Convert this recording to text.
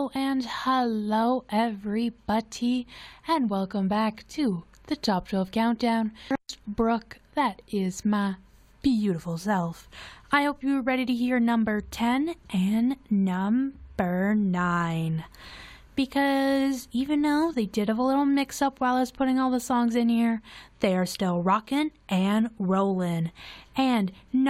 and hello everybody, and welcome back to the Top 12 Countdown. First, Brooke, that is my beautiful self. I hope you are ready to hear number 10 and number 9. Because even though they did have a little mix-up while I was putting all the songs in here, they are still rocking and rolling. And